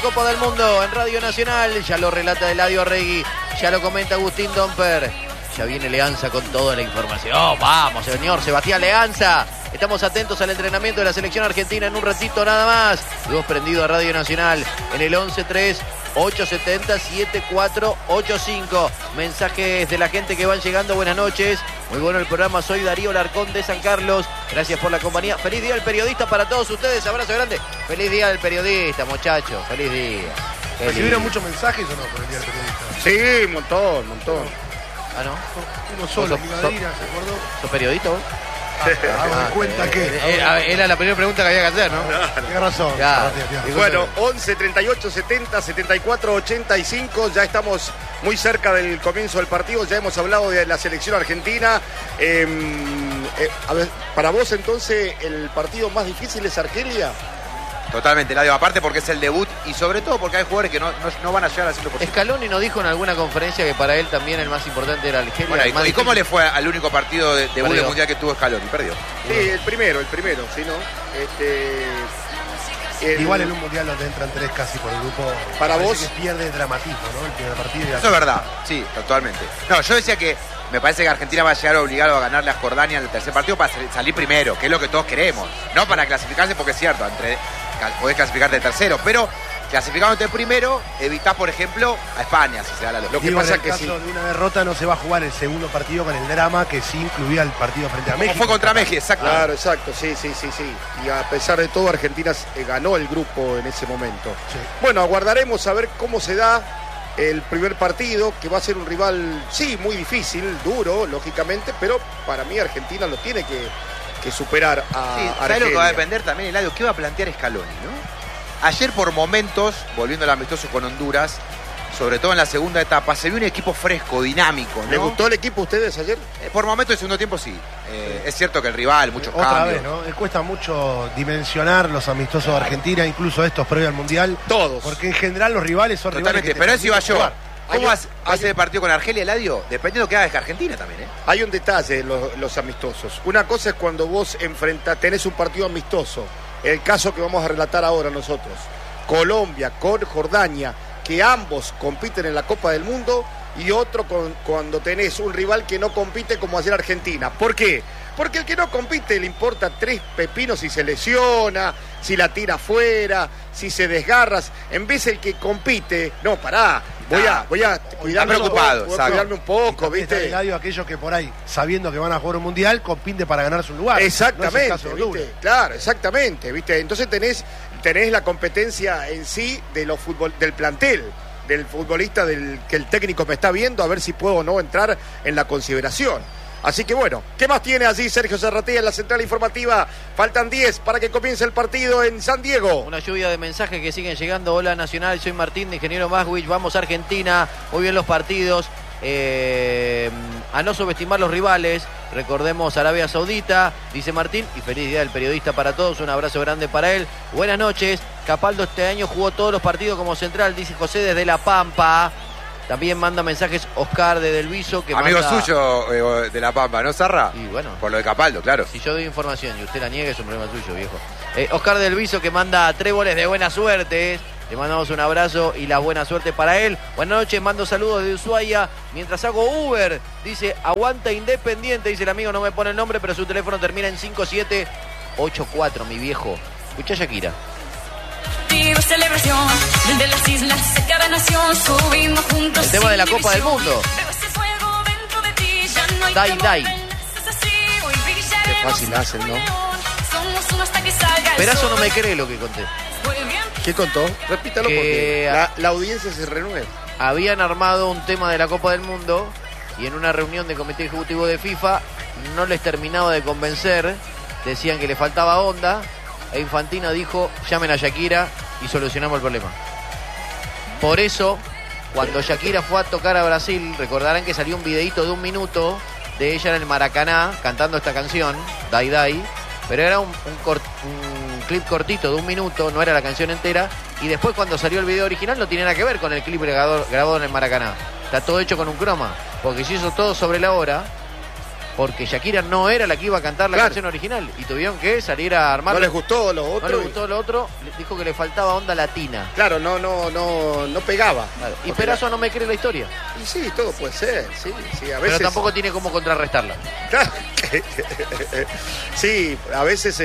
Copa del Mundo en Radio Nacional, ya lo relata Eladio Arregui, ya lo comenta Agustín Domper, ya viene Leanza con toda la información. Vamos, señor Sebastián Leanza, estamos atentos al entrenamiento de la selección argentina en un ratito nada más. Y vos prendido a Radio Nacional en el 11-3-870-7485. Mensajes de la gente que van llegando, buenas noches. Muy bueno el programa, soy Darío Larcón de San Carlos. Gracias por la compañía. Feliz día del periodista para todos ustedes. Abrazo grande. Feliz día del periodista, muchachos. Feliz día. ¿Recibieron muchos mensajes o no por el día del periodista? Sí, un montón. Ah, ¿no? Uno solo, ¿se acordó? ¿Sos periodista vos? Hago de cuenta que... Era la primera pregunta que había que hacer, ¿no? Tienes razón. Bueno, 11 38 70 74 85. Ya estamos muy cerca del comienzo del partido. Ya hemos hablado de la selección argentina. A ver, para vos entonces el partido más difícil es Argelia. Totalmente, Eladio, aparte porque es el debut y sobre todo porque hay jugadores que no van a llegar al 100%. Scaloni nos dijo en alguna conferencia que para él también el más importante era Argelia. Bueno, ¿y cómo le fue al único partido de debut del mundial que tuvo Scaloni? Perdió. Sí, el primero, ¿sí, no? Igual en un mundial donde entran tres casi por el grupo. Para vos que pierde dramatismo, ¿no? El primer partido. Eso es verdad, sí, totalmente. No, yo decía que me parece que Argentina va a llegar obligado a ganarle a Jordania en el tercer partido para salir primero, que es lo que todos queremos. No para clasificarse, porque es cierto, podés clasificarte de tercero, pero clasificándote primero, evitás, por ejemplo, a España, si se da la lógica. Lo que pasa es que en caso de una derrota no se va a jugar el segundo partido con el drama que sí incluía el partido frente a México. Fue contra México, exacto. Claro, exacto, sí. Y a pesar de todo, Argentina ganó el grupo en ese momento. Sí. Bueno, aguardaremos a ver cómo se da el primer partido, que va a ser un rival, sí, muy difícil, duro, lógicamente, pero para mí Argentina lo tiene que superar a Argelia. ¿Sabes lo que va a depender también, Eladio? ¿Qué va a plantear Scaloni, no? Ayer por momentos, volviendo al amistoso con Honduras, sobre todo en la segunda etapa, se vio un equipo fresco, dinámico, ¿no? ¿Le gustó el equipo a ustedes ayer? Por momentos, el segundo tiempo sí. Es cierto que el rival, muchos cambios. Otra vez, ¿no? Cuesta mucho dimensionar los amistosos de Argentina, incluso estos previos al Mundial. Todos. Porque en general los rivales son totalmente, rivales que pero eso iba yo. ¿Cómo va a ser el el partido con Argelia, Eladio? Dependiendo de que haga Argentina también, ¿eh? Hay un detalle en los amistosos. Una cosa es cuando vos tenés un partido amistoso. El caso que vamos a relatar ahora nosotros. Colombia con Jordania, que ambos compiten en la Copa del Mundo, y otro cuando tenés un rival que no compite como ayer Argentina. ¿Por qué? Porque el que no compite le importa tres pepinos si se lesiona, si la tira afuera, si se desgarra. En vez el que compite, no, pará, voy a cuidarme un poco, ¿viste? Eladio, aquellos que por ahí, sabiendo que van a jugar un mundial, compiten para ganarse un lugar. Exactamente, no es el caso de ¿viste? Claro, exactamente, ¿viste? Entonces tenés la competencia en sí del plantel, del futbolista que el técnico me está viendo, a ver si puedo o no entrar en la consideración. Así que bueno, ¿qué más tiene allí Sergio Zarratea en la central informativa? Faltan 10 para que comience el partido en San Diego. Una lluvia de mensajes que siguen llegando. Hola Nacional, soy Martín de Ingeniero Maswich. Vamos a Argentina, muy bien los partidos. A no subestimar los rivales. Recordemos Arabia Saudita, dice Martín, y feliz día del periodista para todos. Un abrazo grande para él. Buenas noches. Capaldo este año jugó todos los partidos como central, dice José desde La Pampa. También manda mensajes Oscar de Del Viso, que amigo suyo de La Pampa, ¿no, Zarra? Y bueno, por lo de Capaldo, claro. Si yo doy información y usted la niega, es un problema suyo, viejo. Oscar Del Viso, que manda tréboles de buena suerte. Le mandamos un abrazo y la buena suerte para él. Buenas noches, mando saludos de Ushuaia mientras hago Uber. Dice, aguanta Independiente, dice el amigo, no me pone el nombre, pero su teléfono termina en 5784, mi viejo. Escuchá Shakira. Celebración desde las islas de cada nación, subimos juntos. El tema de la Copa del Mundo. Dai, dai. Qué fácil hacen, ¿no? Perazo no me cree lo que conté. ¿Qué contó? Repítalo porque la audiencia se renueva. Habían armado un tema de la Copa del Mundo y en una reunión de comité ejecutivo de FIFA no les terminaba de convencer. Decían que le faltaba onda. E Infantino dijo, llamen a Shakira y solucionamos el problema. Por eso, cuando Shakira fue a tocar a Brasil, recordarán que salió un videíto de 1 minuto de ella en el Maracaná cantando esta canción, Dai Dai, pero era un clip cortito de 1 minuto, no era la canción entera, y después cuando salió el video original no tiene nada que ver con el clip grabado en el Maracaná. Está todo hecho con un croma, porque si hizo todo sobre la hora, porque Shakira no era la que iba a cantar la Claro. canción original y tuvieron que salir a armar. ¿No les gustó lo No otro? le gustó lo otro, dijo que le faltaba onda latina. Claro, no pegaba. Claro. Y Porque Perazo no me cree la historia, Y sí, todo puede ser, sí, a veces. pero tampoco tiene cómo contrarrestarla. Claro. Sí, a veces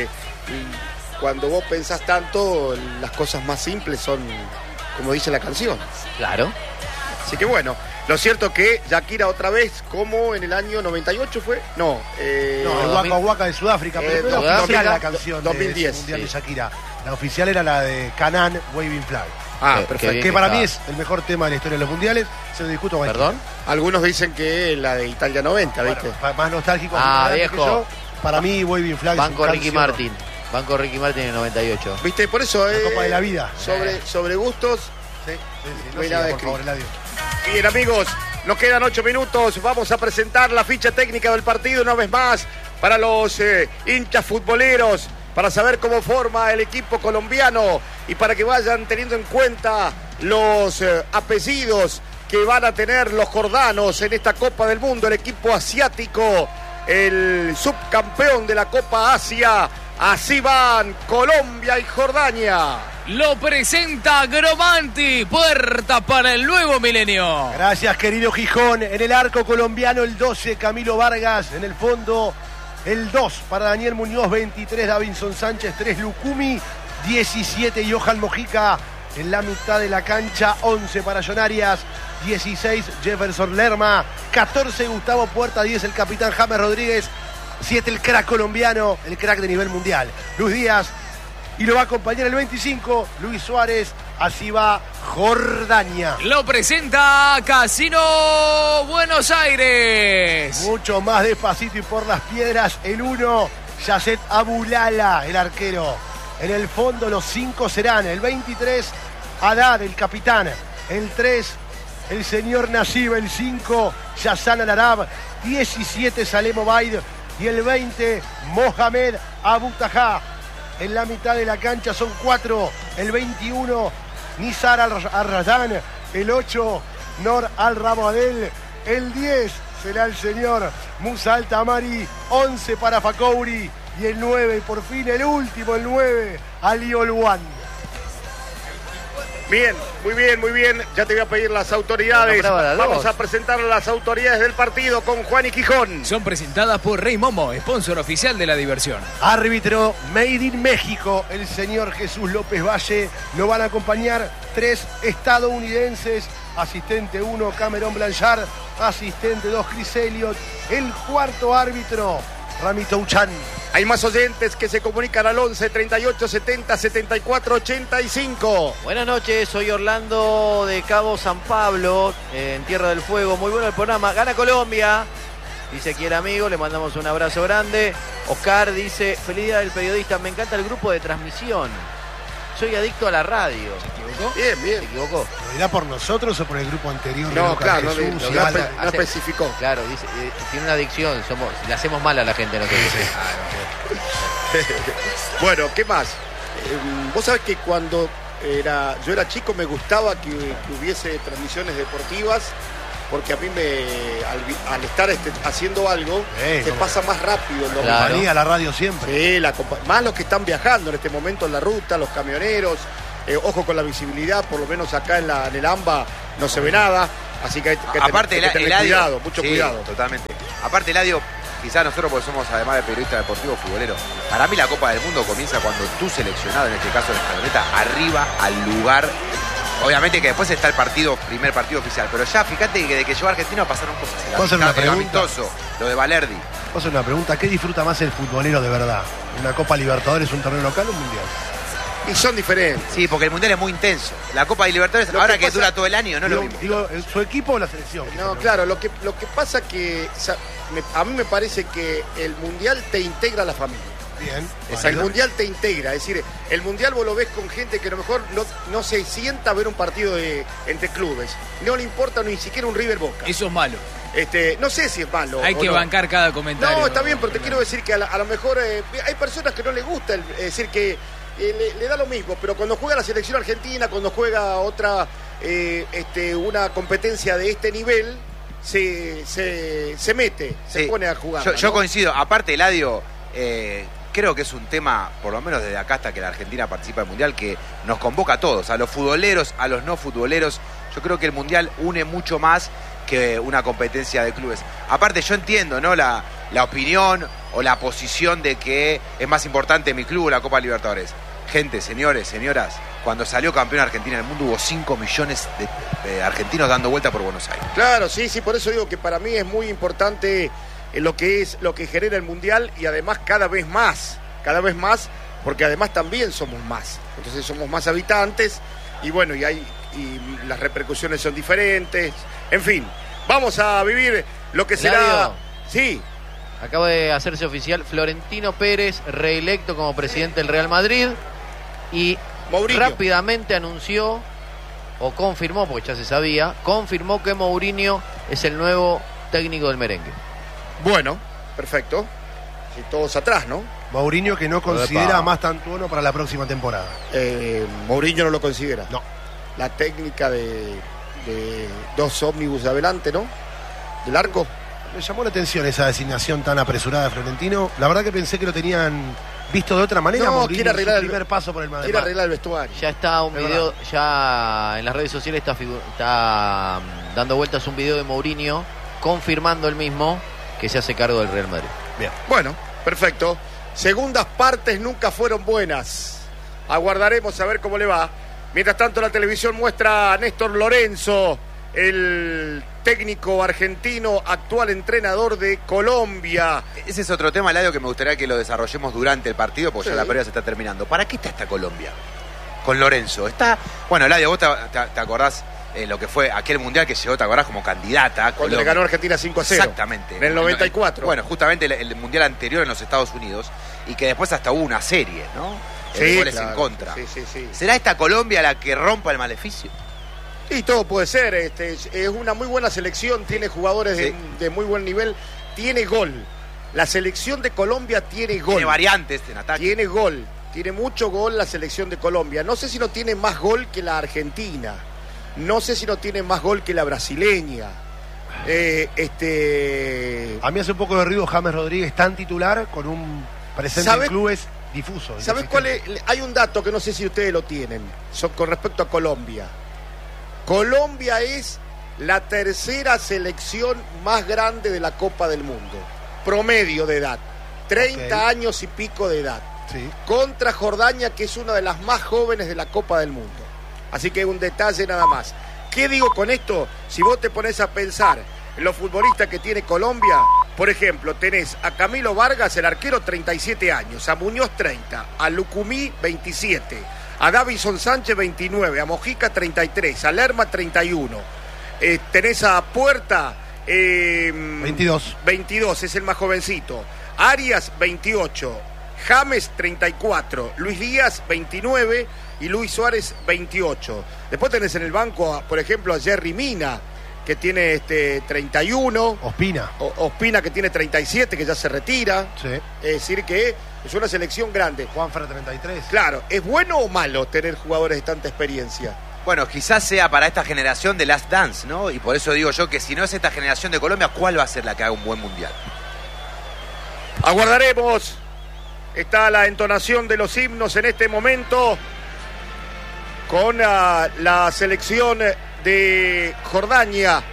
cuando vos pensás tanto, las cosas más simples son como dice la canción. Claro. Así que bueno, lo cierto que Shakira otra vez, como en el año 98 fue, no, No, el Waka Waka de Sudáfrica, pero no era Sudáfrica, oficial la canción 2010, de ese mundial sí. de Shakira. La oficial era la de Canaan, Waving Flag. Ah, Qué perfecto. bien. Que para está. mí es el mejor tema de la historia de los mundiales. Se lo discuto con ¿Perdón? Algunos dicen que la de Italia 90, ¿viste? Más nostálgico. Ah, más grande viejo. que yo, para mí, Waving Flag Banco es un Ricky canción. Martin. Banco Ricky Martin en el 98. ¿Viste? Por eso La Copa de la Vida. sobre gustos. Sí, No no hay siga, nada por favor, escrito. Eladio. Bien, amigos, nos quedan 8 minutos. Vamos a presentar la ficha técnica del partido una vez más para los hinchas futboleros, para saber cómo forma el equipo colombiano y para que vayan teniendo en cuenta los apellidos que van a tener los jordanos en esta Copa del Mundo. El equipo asiático, el subcampeón de la Copa Asia. Así van Colombia y Jordania. Lo presenta Gromanti, puerta para el nuevo milenio. Gracias, querido Gijón. En el arco colombiano, el 12, Camilo Vargas. En el fondo, el 2 para Daniel Muñoz, 23, Davinson Sánchez, 3, Lucumi, 17, Johan Mojica. En la mitad de la cancha, 11 para John Arias, 16, Jefferson Lerma, 14, Gustavo Puerta, 10, el capitán James Rodríguez, 7, el crack colombiano, el crack de nivel mundial, Luis Díaz. Y lo va a acompañar el 25, Luis Suárez. Así va Jordania. Lo presenta Casino Buenos Aires. Mucho más despacito y por las piedras. El 1, Yacet Abulala, el arquero. En el fondo los 5 serán el 23, Haddad, el capitán. El 3, el señor Nasib. El 5, Yassan Al-Arab. 17, Salem Obaid. Y el 20, Mohamed Abu Tajá. En la mitad de la cancha son 4. El 21, Nizar Al-Rayan. El 8, Nor Al-Ramadel. El 10 será el señor Musa Al-Tamari. 11 para Fakouri. Y el 9, y por fin el último, el 9, Ali Olwan. Bien, muy bien, muy bien. Ya te voy a pedir las autoridades. Vamos a presentar a las autoridades del partido con Juan y Gijón. Son presentadas por Rey Momo, sponsor oficial de la diversión. Árbitro Made in México, el señor Jesús López Valle. Lo van a acompañar 3 estadounidenses. Asistente 1, Cameron Blanchard. Asistente 2, Chris Elliott. El cuarto árbitro, Ramito Uchan. Hay más oyentes que se comunican al 11 38 70 74 85. Buenas noches, soy Orlando de Cabo San Pablo, en Tierra del Fuego. Muy bueno el programa. Gana Colombia, dice aquí el amigo, le mandamos un abrazo grande. Oscar dice, feliz día del periodista, me encanta el grupo de transmisión. Soy adicto a la radio. ¿Se equivocó? Bien, ¿Se bien. equivocó? ¿Lo dirá por nosotros o por el grupo anterior? No, Lucas claro, Jesús, no Iván? no especificó. Claro, dice, tiene una adicción, le hacemos mal a la gente nosotros. Bueno, ¿qué más? Vos sabés que cuando yo era chico me gustaba que hubiese transmisiones deportivas, porque a mí al estar haciendo algo, se ¿cómo? pasa más rápido. Claro. Compañía, la radio siempre. Sí, más los que están viajando en este momento en la ruta, los camioneros. Ojo con la visibilidad, por lo menos acá en el AMBA no se ve nada, así que hay que Aparte, tener Eladio, cuidado, mucho sí, cuidado. Totalmente. Aparte, Eladio, quizás nosotros porque somos además de periodistas deportivos futboleros, para mí la Copa del Mundo comienza cuando tu seleccionado, en este caso la escaloneta, arriba al lugar. Obviamente que después está el primer partido oficial, pero ya fíjate que de que llegó a Argentina pasaron cosas. ¿Puedo hacer una El pregunta? amistoso, lo de Valerdi. Vamos a hacer una pregunta. ¿Qué disfruta más el futbolero de verdad? ¿Una Copa Libertadores, un torneo local o un mundial? Y son diferentes. Sí, porque el Mundial es muy intenso. La Copa de Libertadores, Lo ahora que que pasa- dura todo el año, no es lo mismo. Digo, ¿su equipo o la selección? No, claro, lo que pasa que a mí me parece que el Mundial te integra a la familia. Bien. El Mundial te integra, es decir, el Mundial vos lo ves con gente que a lo mejor no se sienta a ver un partido entre clubes. No le importa ni siquiera un River Boca. Eso es malo. No sé si es malo. Hay o que no. bancar cada comentario. No, está bien, pero te quiero decir que a lo mejor hay personas que no les gusta, es decir, que le da lo mismo, pero cuando juega la selección argentina, cuando juega otra, una competencia de este nivel, se mete, se Sí. pone a jugar. Yo coincido. Aparte, Eladio, creo que es un tema, por lo menos desde acá hasta que la Argentina participa del Mundial, que nos convoca a todos, a los futboleros, a los no futboleros. Yo creo que el Mundial une mucho más que una competencia de clubes. Aparte, yo entiendo, ¿no?, la opinión o la posición de que es más importante mi club o la Copa Libertadores. Gente, señores, señoras, cuando salió campeón Argentina en el mundo hubo 5 millones de argentinos dando vuelta por Buenos Aires. Claro, sí, por eso digo que para mí es muy importante lo que genera el Mundial y además cada vez más, porque además también somos más. Entonces somos más habitantes y bueno, y las repercusiones son diferentes. En fin, vamos a vivir lo que será. Eladio. Sí. Acaba de hacerse oficial Florentino Pérez, reelecto como presidente del Real Madrid. Y Mourinho rápidamente anunció, o confirmó, porque ya se sabía, confirmó que Mourinho es el nuevo técnico del merengue. Bueno, perfecto. Y todos atrás, ¿no? Mourinho que no considera Epa. a Mastantuono para la próxima temporada. Mourinho no lo considera. No. La técnica de dos ómnibus de adelante, ¿no? Del arco. Me llamó la atención esa designación tan apresurada de Florentino. La verdad que pensé que lo tenían visto de otra manera. No, Mourinho quiere en su arreglar primer paso por el Madrid. Quiere arreglar el vestuario. Ya está un Es video, ya en las redes sociales está dando vueltas un video de Mourinho confirmando él mismo que se hace cargo del Real Madrid. Bien. Bueno, perfecto. Segundas partes nunca fueron buenas. Aguardaremos a ver cómo le va. Mientras tanto, la televisión muestra a Néstor Lorenzo, el técnico argentino, actual entrenador de Colombia. Ese es otro tema, Eladio, que me gustaría que lo desarrollemos durante el partido, porque Sí. ya la previa se está terminando. ¿Para qué está esta Colombia? Con Lorenzo. Está. Bueno, Eladio, vos te acordás lo que fue aquel mundial que llegó, te acordás, como candidata a Cuando le Colombia. ganó a Argentina 5-0. Exactamente. En el 94. Bueno, justamente el mundial anterior en los Estados Unidos, y que después hasta hubo una serie, ¿no? Sí, Goles claro. en contra. Sí. ¿Será esta Colombia la que rompa el maleficio? Y todo puede ser. Es una muy buena selección, tiene jugadores Sí. de muy buen nivel, tiene gol. La selección de Colombia tiene gol. Tiene variantes en ataque. Tiene gol. Tiene mucho gol la selección de Colombia. No sé si no tiene más gol que la Argentina. No sé si no tiene más gol que la brasileña. A mí hace un poco de ruido James Rodríguez tan titular con un presente ¿Sabe- en clubes difuso. ¿Sabes cuál es? Hay un dato que no sé si ustedes lo tienen con respecto a Colombia. Colombia es la tercera selección más grande de la Copa del Mundo. Promedio de edad. 30 Ok. años y pico de edad. Sí. Contra Jordania, que es una de las más jóvenes de la Copa del Mundo. Así que un detalle nada más. ¿Qué digo con esto? Si vos te pones a pensar en los futbolistas que tiene Colombia, por ejemplo, tenés a Camilo Vargas, el arquero, 37 años, a Muñoz, 30, a Lucumí, 27, a Davison Sánchez, 29, a Mojica, 33, a Lerma, 31. Tenés a Puerta, 22. 22, es el más jovencito. Arias, 28. James, 34. Luis Díaz, 29. Y Luis Suárez, 28. Después tenés en el banco, por ejemplo, a Jerry Mina, que tiene 31. Ospina. Ospina, que tiene 37, que ya se retira. Sí. Es decir, que es una selección grande. Juanfra 33. Claro, ¿es bueno o malo tener jugadores de tanta experiencia? Bueno, quizás sea para esta generación de Last Dance, ¿no? Y por eso digo yo que si no es esta generación de Colombia, ¿cuál va a ser la que haga un buen mundial? Aguardaremos. Está la entonación de los himnos en este momento con la selección de Jordania.